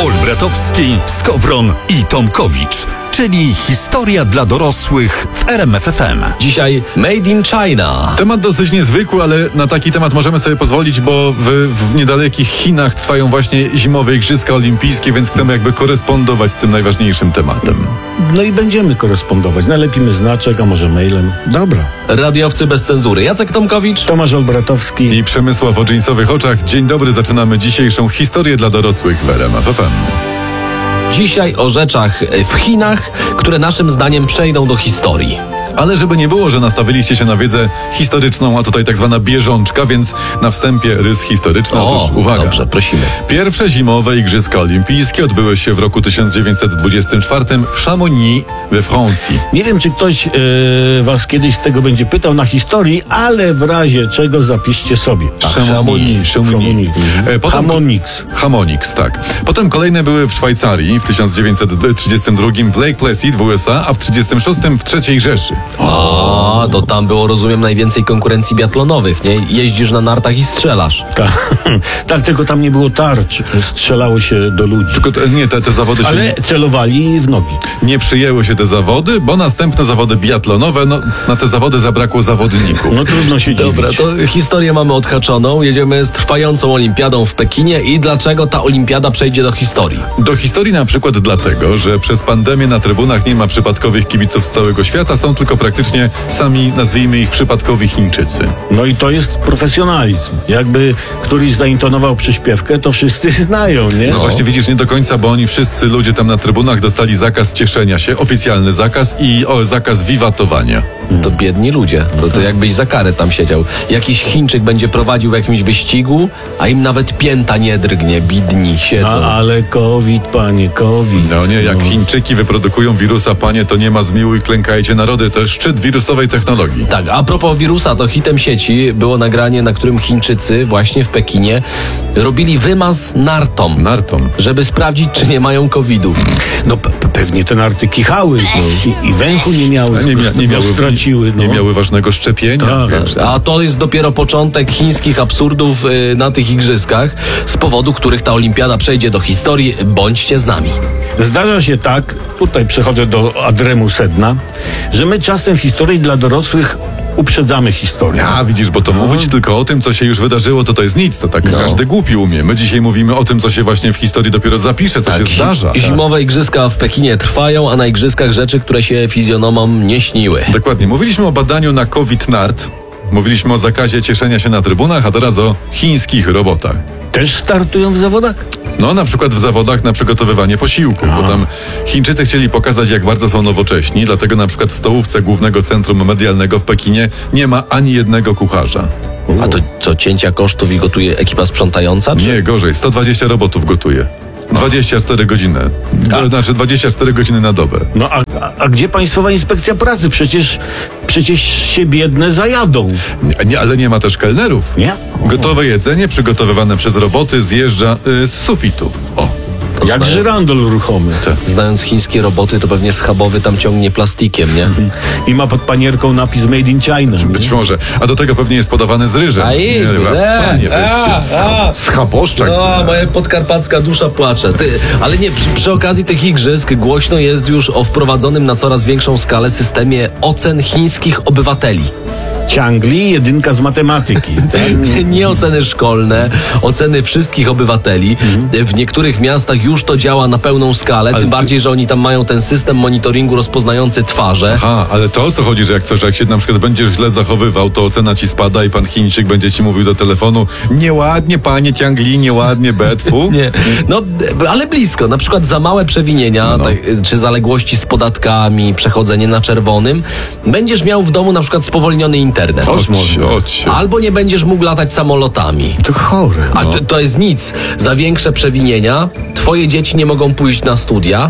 Olbratowski, Skowron i Tomkowicz, czyli historia dla dorosłych w RMF FM. Dzisiaj Made in China. Temat dosyć niezwykły, ale na taki temat możemy sobie pozwolić, bo w niedalekich Chinach trwają właśnie zimowe Igrzyska Olimpijskie, więc chcemy jakby korespondować z tym najważniejszym tematem. No i będziemy korespondować. Nalepimy znaczek, a może mailem. Dobra. Radiowcy bez cenzury. Jacek Tomkowicz. Tomasz Olbratowski. I Przemysław o dżinsowych oczach. Dzień dobry, zaczynamy dzisiejszą historię dla dorosłych w RMF FM. Dzisiaj o rzeczach w Chinach, które naszym zdaniem przejdą do historii. Ale żeby nie było, że nastawiliście się na wiedzę historyczną, a tutaj tak zwana bieżączka, więc na wstępie rys historyczny. Otóż uwaga. Dobrze, prosimy. Pierwsze zimowe Igrzyska Olimpijskie odbyły się w roku 1924 w Chamonix we Francji. Nie wiem, czy ktoś was kiedyś z tego będzie pytał na historii, ale w razie czego zapiszcie sobie. Chamonix. Chamonix, tak. Potem kolejne były w Szwajcarii w 1932 w Lake Placid w USA, a w 1936 w III Rzeszy. O, to tam było, rozumiem, najwięcej konkurencji biatlonowych, nie? Jeździsz na nartach i strzelasz. Tak, tylko tam nie było tarcz. Strzelało się do ludzi. Tylko te zawody się Ale celowali w nogi. nie przyjęły się te zawody, bo następne zawody biatlonowe, na te zawody zabrakło zawodników. No trudno się Dobra, dziwić. to historię mamy odhaczoną. Jedziemy z trwającą olimpiadą w Pekinie i dlaczego ta olimpiada przejdzie do historii? Do historii na przykład dlatego, że przez pandemię na trybunach nie ma przypadkowych kibiców z całego świata, są tylko praktycznie sami, nazwijmy ich, przypadkowi Chińczycy. No i to jest profesjonalizm. Jakby któryś zaintonował przyśpiewkę, to wszyscy znają, nie? No właśnie widzisz, nie do końca, bo oni wszyscy ludzie tam na trybunach dostali zakaz cieszenia się, oficjalny zakaz i zakaz wiwatowania. To biedni ludzie. To jakbyś za karę tam siedział. Jakiś Chińczyk będzie prowadził w jakimś wyścigu, a im nawet pięta nie drgnie. Bidni siedzą. Ale COVID, panie, COVID. No nie, jak Chińczyki wyprodukują wirusa, panie, to nie ma zmiłuj, klękajcie narody, to jest szczyt wirusowej technologii. Tak, a propos wirusa, to hitem sieci było nagranie, na którym Chińczycy właśnie w Pekinie robili wymaz nartom, żeby sprawdzić, czy nie mają COVID-u. No pewnie te narty kichały i węchu nie miały, straciły. Nie miały ważnego szczepienia. Tak. A to jest dopiero początek chińskich absurdów na tych igrzyskach, z powodu których ta olimpiada przejdzie do historii. Bądźcie z nami. Zdarza się tak, tutaj przechodzę do adremu sedna, że my czasem w historii dla dorosłych uprzedzamy historię. A widzisz, bo to mówić tylko o tym, co się już wydarzyło, to jest nic. To tak każdy głupi umie. My dzisiaj mówimy o tym, co się właśnie w historii dopiero zapisze, co się zdarza. Zimowe igrzyska w Pekinie trwają, a na igrzyskach rzeczy, które się fizjonomom nie śniły. Dokładnie. Mówiliśmy o badaniu na COVID-NART. Mówiliśmy o zakazie cieszenia się na trybunach, a teraz o chińskich robotach. Też startują w zawodach? No, na przykład w zawodach na przygotowywanie posiłku, bo tam Chińczycy chcieli pokazać, jak bardzo są nowocześni, dlatego na przykład w stołówce Głównego Centrum Medialnego w Pekinie nie ma ani jednego kucharza. A to co, cięcia kosztów i gotuje ekipa sprzątająca? Czy? Nie, gorzej, 120 robotów gotuje. 24 godziny. Znaczy 24 godziny na dobę. No a gdzie Państwowa Inspekcja Pracy? Przecież się biedne zajadą. Nie, ale nie ma też kelnerów. Nie? Gotowe jedzenie przygotowywane przez roboty zjeżdża z sufitu. Jak żyrandol ruchomy. Znając chińskie roboty, to pewnie schabowy tam ciągnie plastikiem, nie? I ma pod panierką napis Made in China. Być może. A do tego pewnie jest podawany z ryżem. Schaboszczak. No, moja podkarpacka dusza płacze. Ale nie, przy okazji tych igrzysk głośno jest już o wprowadzonym na coraz większą skalę systemie ocen chińskich obywateli. Ciągli, jedynka z matematyki. Nie oceny szkolne, oceny wszystkich obywateli. W niektórych miastach już to działa na pełną skalę, tym bardziej, że oni tam mają ten system monitoringu rozpoznający twarze. Aha, ale to o co chodzi, że jak się na przykład będziesz źle zachowywał, to ocena ci spada i pan Chińczyk będzie ci mówił do telefonu: nieładnie, panie Ciągli, nieładnie, betfu. Nie, no, ale blisko. Na przykład za małe przewinienia, czy zaległości z podatkami, przechodzenie na czerwonym, będziesz miał w domu na przykład spowolniony internet. Albo nie będziesz mógł latać samolotami. To chore. A to jest nic. Za większe przewinienia twoje dzieci nie mogą pójść na studia,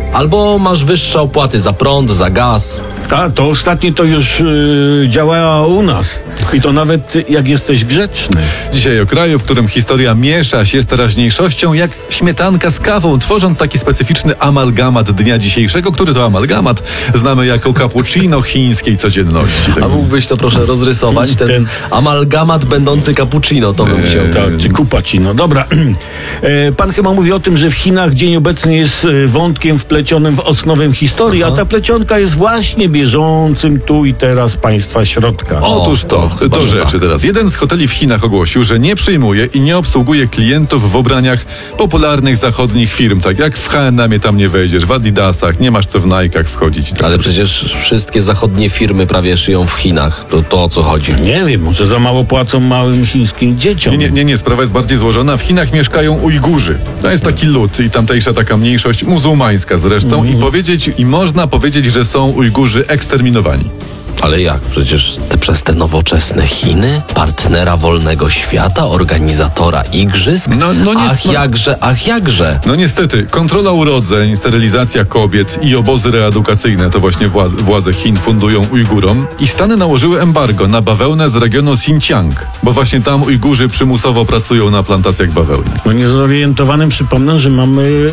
Albo masz wyższe opłaty za prąd, za gaz. A to ostatnie to już działa u nas. I to nawet jak jesteś grzeczny. Dzisiaj o kraju, w którym historia miesza się z teraźniejszością jak śmietanka z kawą, tworząc taki specyficzny amalgamat dnia dzisiejszego, który to amalgamat znamy jako cappuccino chińskiej codzienności. A mógłbyś to proszę rozrysować? Ten amalgamat będący cappuccino, to bym chciał. Tak, czy kupacino. Dobra. Pan chyba mówi o tym, że w Chinach dzień obecny jest wątkiem wplecionym w osnowę historii, a ta plecionka jest właśnie bieżącym tu i teraz państwa środka. Otóż do rzeczy tak. teraz. Jeden z hoteli w Chinach ogłosił, że nie przyjmuje i nie obsługuje klientów w ubraniach popularnych zachodnich firm. Tak jak w H&M tam nie wejdziesz, w Adidasach, nie masz co w Nike'ach wchodzić. Ale przecież wszystkie zachodnie firmy prawie szyją w Chinach. To o co chodzi? Nie wiem, może za mało płacą małym chińskim dzieciom. Nie, sprawa jest bardziej złożona. W Chinach mieszkają Ujgurzy. To jest taki lud i tamtejsza taka mniejszość muzułmańska zresztą i można powiedzieć, że są Ujgurzy eksterminowani. Ale jak? Przecież przez te nowoczesne Chiny, partnera wolnego świata, organizatora igrzysk? Ach jakże. No niestety, kontrola urodzeń, sterylizacja kobiet i obozy reedukacyjne to właśnie władze Chin fundują Ujgurom i Stany nałożyły embargo na bawełnę z regionu Xinjiang, bo właśnie tam Ujgurzy przymusowo pracują na plantacjach bawełny. No niezorientowanym przypomnę, że mamy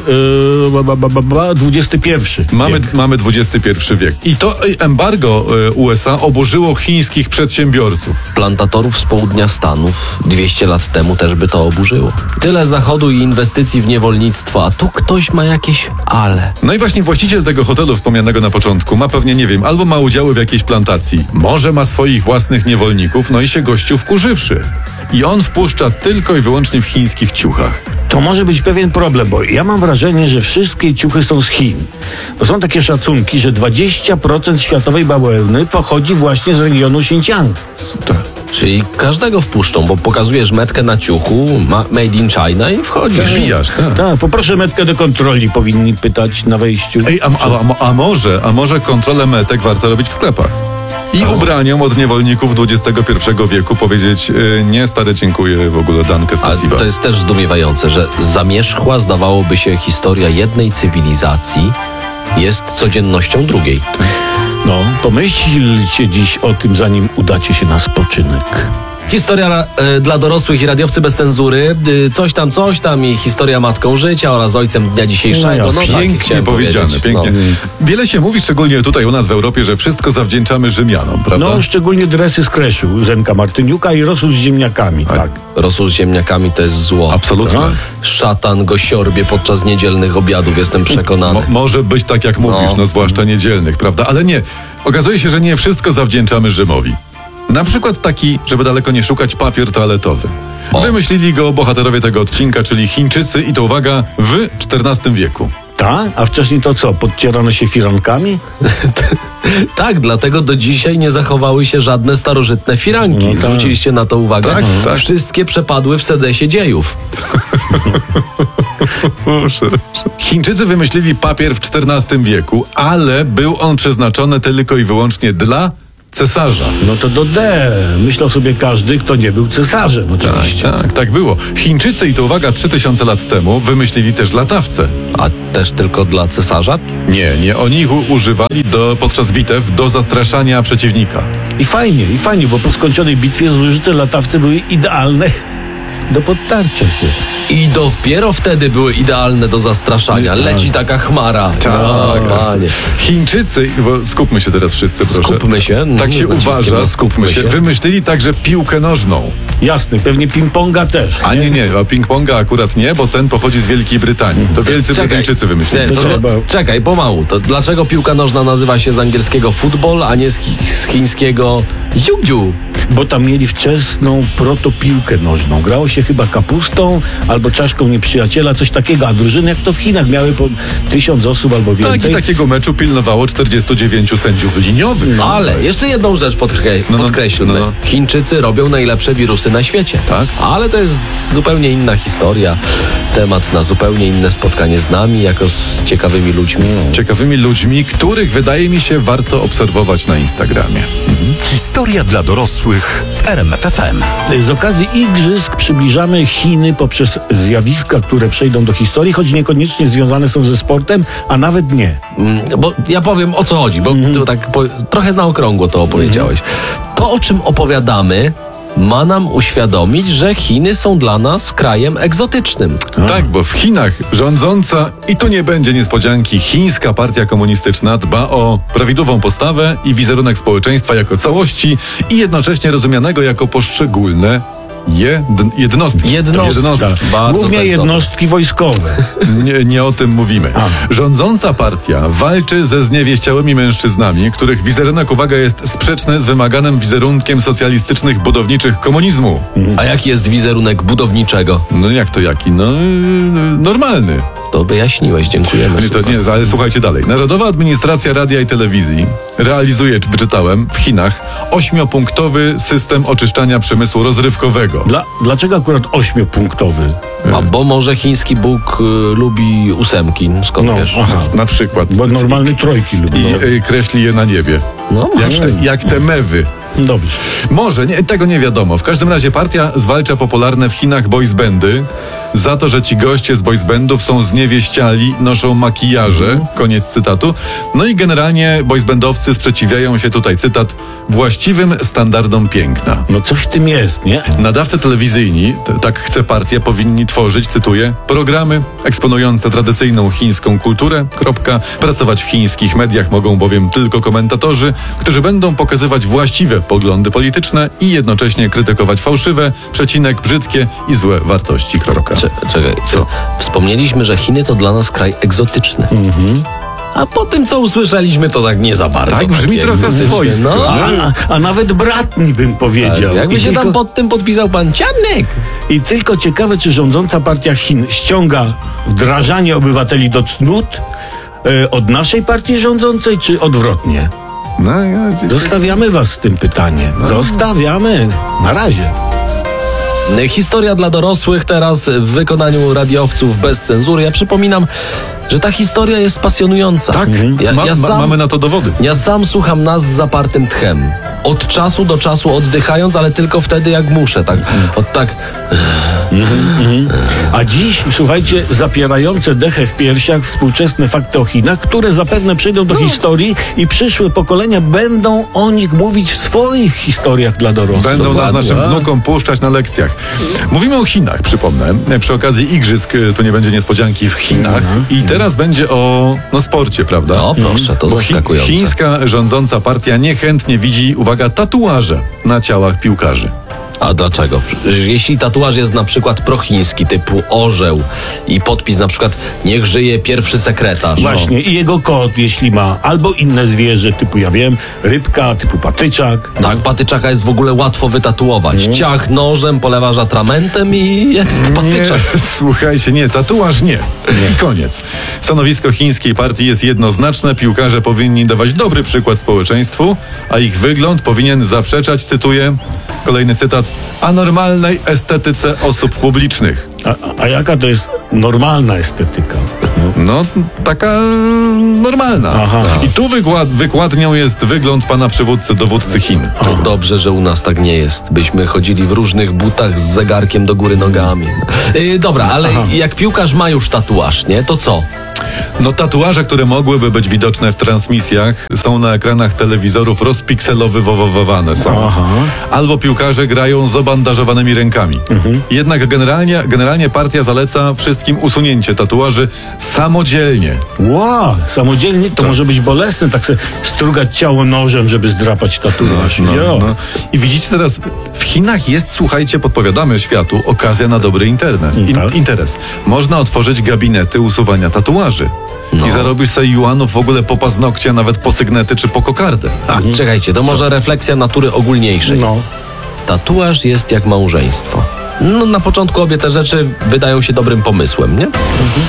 XXI wiek. Mamy XXI wiek. I to embargo USA oburzyło chińskich przedsiębiorców. Plantatorów z południa Stanów 200 lat temu też by to oburzyło. Tyle zachodu i inwestycji w niewolnictwo, a tu ktoś ma jakieś ale. No i właśnie właściciel tego hotelu wspomnianego na początku ma pewnie, nie wiem, albo ma udziały w jakiejś plantacji, może ma swoich własnych niewolników, no i się gościu wkurzywszy. I on wpuszcza tylko i wyłącznie w chińskich ciuchach. To może być pewien problem, bo ja mam wrażenie, że wszystkie ciuchy są z Chin. Bo są takie szacunki, że 20% światowej bawełny pochodzi właśnie z regionu Xinjiang. Czyli każdego wpuszczą, bo pokazujesz metkę na ciuchu, made in China i wchodzisz. Wbijasz, tak. Tak, poproszę metkę do kontroli, powinni pytać na wejściu. Ej, a może kontrolę metek warto robić w sklepach? I ubraniom od niewolników XXI wieku powiedzieć nie, stary, dziękuję, w ogóle dankę spasiba. Ale to jest też zdumiewające, że zamierzchła, zdawałoby się, historia jednej cywilizacji jest codziennością drugiej. No, pomyślcie dziś o tym, zanim udacie się na spoczynek. Historia dla dorosłych i radiowcy bez cenzury. Coś tam i historia matką życia oraz ojcem dnia dzisiejszego. Pięknie powiedziane, pięknie. Wiele się mówi, szczególnie tutaj u nas w Europie, że wszystko zawdzięczamy Rzymianom, prawda? No, szczególnie dresy z Kreszu, Zenka Martyniuka i rosół z ziemniakami, tak. Rosół z ziemniakami to jest zło. Absolutnie. Szatan go siorbie podczas niedzielnych obiadów, jestem przekonany. Może być tak, jak mówisz, zwłaszcza niedzielnych, prawda? Ale nie. Okazuje się, że nie wszystko zawdzięczamy Rzymowi. Na przykład taki, żeby daleko nie szukać, papier toaletowy. Wymyślili go bohaterowie tego odcinka, czyli Chińczycy i to uwaga, w XIV wieku. Tak? A wcześniej to co? Podcierano się firankami? Tak, dlatego do dzisiaj nie zachowały się żadne starożytne firanki. No tak. Zwróciliście na to uwagę? Tak. Wszystkie przepadły w sedesie dziejów. Chińczycy wymyślili papier w XIV wieku, ale był on przeznaczony tylko i wyłącznie dla cesarza. No to do D. Myślał sobie każdy, kto nie był cesarzem, oczywiście. Tak było. Chińczycy, i to uwaga, 3000 lat temu wymyślili też latawce. A też tylko dla cesarza? Nie. Oni ich używali podczas bitew do zastraszania przeciwnika. I fajnie, bo po skończonej bitwie zużyte latawce były idealne do podtarcia się. I dopiero wtedy były idealne do zastraszania. Leci taka chmara. Panie. Chińczycy, bo skupmy się teraz wszyscy, proszę. Skupmy się. Tak się uważa, skupmy się. Wymyślili także piłkę nożną. Jasne, pewnie ping-ponga też. A nie, a ping-ponga akurat nie, bo ten pochodzi z Wielkiej Brytanii. To wielcy Brytyjczycy wymyślili. Czekaj, pomału. To dlaczego piłka nożna nazywa się z angielskiego football, a nie z chińskiego jiu-jiu? Bo tam mieli wczesną protopiłkę nożną. Grało się chyba kapustą albo czaszką nieprzyjaciela, coś takiego. A drużyny, jak to w Chinach, miały po 1000 osób albo więcej. Tak, i takiego meczu pilnowało 49 sędziów liniowych. Ale jeszcze jedną rzecz podkreślmy. Chińczycy robią najlepsze wirusy na świecie. Tak? Ale to jest zupełnie inna historia. Temat na zupełnie inne spotkanie z nami, jako z ciekawymi ludźmi. Ciekawymi ludźmi, których wydaje mi się warto obserwować na Instagramie. Historia dla dorosłych w RMF FM. Z okazji igrzysk przybliżamy Chiny poprzez zjawiska, które przejdą do historii, choć niekoniecznie związane są ze sportem, a nawet nie. Bo ja powiem, o co chodzi, bo to tak trochę na okrągło to opowiedziałeś. To, o czym opowiadamy, ma nam uświadomić, że Chiny są dla nas krajem egzotycznym. Tak, bo w Chinach rządząca, i tu nie będzie niespodzianki, chińska partia komunistyczna dba o prawidłową postawę i wizerunek społeczeństwa jako całości i jednocześnie rozumianego jako poszczególne jednostki. Bardzo Głównie to jest jednostki wojskowe. Nie o tym mówimy. Rządząca partia walczy ze zniewieściałymi mężczyznami, których wizerunek, uwaga, jest sprzeczny z wymaganym wizerunkiem socjalistycznych budowniczych komunizmu. A jaki jest wizerunek budowniczego? No jak to jaki? No normalny. To wyjaśniłeś, dziękujemy. Nie, to nie, ale słuchajcie dalej. Narodowa Administracja Radia i Telewizji realizuje, wyczytałem, w Chinach 8-punktowy system oczyszczania przemysłu rozrywkowego. Dlaczego akurat 8-punktowy? A bo może chiński Bóg lubi 8, skąd wiesz? Na przykład. Bo normalny trójki lubi. I kreśli je na niebie. No, Jak te mewy. Dobrze. Może, tego nie wiadomo. W każdym razie partia zwalcza popularne w Chinach boys bandy za to, że ci goście z boys bandów są zniewieściali, noszą makijaże, koniec cytatu. No i generalnie boys bandowcy sprzeciwiają się, tutaj cytat, właściwym standardom piękna. No coś w tym jest, nie? Nadawcy telewizyjni, tak chce partia, powinni tworzyć, cytuję, programy eksponujące tradycyjną chińską kulturę, pracować w chińskich mediach mogą bowiem tylko komentatorzy, którzy będą pokazywać właściwe poglądy polityczne i jednocześnie krytykować fałszywe, brzydkie i złe wartości, Czekaj, Co? Wspomnieliśmy, że Chiny to dla nas kraj egzotyczny. A po tym, co usłyszeliśmy, to tak nie za bardzo. Tak, brzmi trochę egzotyczne. swojsko. No, A nawet bratni bym powiedział. jakby I się tam pod tym podpisał pan Czarnek. I tylko ciekawe, czy rządząca partia Chin ściąga wdrażanie obywateli do cnót od naszej partii rządzącej, czy odwrotnie? Zostawiamy was z tym pytaniem. Zostawiamy. Na razie. Historia dla dorosłych teraz w wykonaniu radiowców bez cenzury. Ja przypominam, że ta historia jest pasjonująca. Tak, mamy na to dowody. Ja sam słucham nas z zapartym tchem. Od czasu do czasu oddychając, ale tylko wtedy, jak muszę. A dziś, słuchajcie, zapierające dechę w piersiach współczesne fakty o Chinach, które zapewne przyjdą do historii i przyszłe pokolenia będą o nich mówić w swoich historiach dla dorosłych. Będą nas naszym wnukom puszczać na lekcjach. Mówimy o Chinach, przypomnę. Przy okazji igrzysk, to nie będzie niespodzianki w Chinach. I teraz będzie o sporcie, prawda? No proszę, to zaskakujące. Chińska rządząca partia niechętnie widzi, uwaga, tatuaże na ciałach piłkarzy. A dlaczego? Jeśli tatuaż jest na przykład prochiński, typu orzeł i podpis na przykład niech żyje pierwszy sekretarz. Właśnie, i jego kot, jeśli ma, albo inne zwierzę, typu, ja wiem, rybka, typu patyczak. Tak, patyczaka jest w ogóle łatwo wytatuować. Ciach nożem, polewasz atramentem i jest patyczak. Słuchajcie, tatuaż nie. I koniec. Stanowisko chińskiej partii jest jednoznaczne. Piłkarze powinni dawać dobry przykład społeczeństwu, a ich wygląd powinien zaprzeczać, cytuję, kolejny cytat, anormalnej estetyce osób publicznych. A jaka to jest normalna estetyka? No, taka normalna. I tu wykładnią jest wygląd pana przywódcy, dowódcy Chin. To dobrze, że u nas tak nie jest. Byśmy chodzili w różnych butach z zegarkiem do góry nogami. Dobra, ale jak piłkarz ma już tatuaż, nie? To co? No tatuaże, które mogłyby być widoczne w transmisjach, są na ekranach telewizorów rozpikselowywowane są. Albo piłkarze grają z obandażowanymi rękami. Jednak generalnie partia zaleca wszystkim usunięcie tatuaży samodzielnie. Wow, samodzielnie to może być bolesne, tak sobie strugać ciało nożem, żeby zdrapać tatuaż. I widzicie teraz, w Chinach jest, słuchajcie, podpowiadamy światu, okazja na dobry interes. Można otworzyć gabinety usuwania tatuaży. I zarobisz sobie juanów w ogóle po paznokcie, a nawet po sygnety czy po kokardę. Czekajcie, to może refleksja natury ogólniejszej. Tatuaż jest jak małżeństwo. Na początku obie te rzeczy wydają się dobrym pomysłem, nie?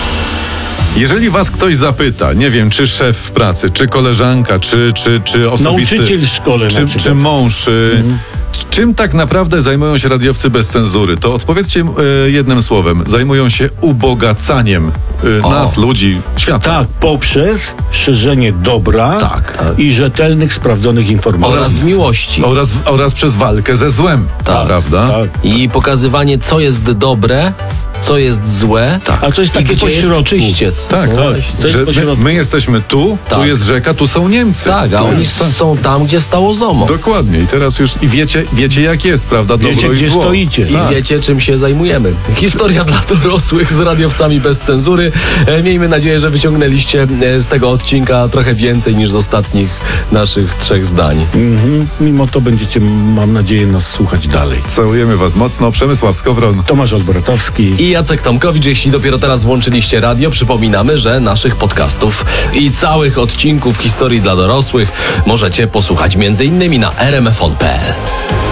Jeżeli was ktoś zapyta, nie wiem, czy szef w pracy, czy koleżanka, czy osobisty... Nauczyciel w szkole czy mąż... Czym tak naprawdę zajmują się radiowcy bez cenzury? To odpowiedzcie jednym słowem. Zajmują się ubogacaniem nas, ludzi, świata. Tak, poprzez szerzenie dobra Tak. i rzetelnych, sprawdzonych informacji. Oraz miłości. Oraz przez walkę ze złem. Tak. Prawda? Tak. I pokazywanie, co jest dobre, co jest złe. A co jest I takie gdzie jest pośrodku? czyściec. Tak, No tak. właśnie. To jest Że pośrodku. my jesteśmy tu, Tak. tu jest rzeka, tu są Niemcy. Tak, a Tu oni jest- tak. są tam, gdzie stało ZOMO. Dokładnie. I teraz już wiecie jak jest, prawda? Dobro Wiecie, i gdzie zło. stoicie. I Tak. wiecie, czym się zajmujemy. Historia dla dorosłych z radiowcami bez cenzury. Miejmy nadzieję, że wyciągnęliście z tego odcinka trochę więcej niż z ostatnich naszych 3 zdań. Mimo to będziecie, mam nadzieję, nas słuchać dalej. Całujemy was mocno. Przemysław Skowron. Tomasz Olbratowski. I Jacek Tomkowicz, jeśli dopiero teraz włączyliście radio, przypominamy, że naszych podcastów i całych odcinków historii dla dorosłych możecie posłuchać m.in. na rmfon.pl.